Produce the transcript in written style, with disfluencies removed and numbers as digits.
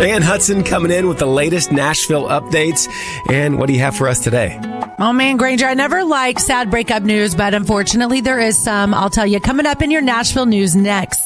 Ann Hudson coming in with the latest Nashville updates. And what do you have for us today? Oh, man, Granger, I never like sad breakup news, but unfortunately there is some. I'll tell you, coming up in your Nashville news next.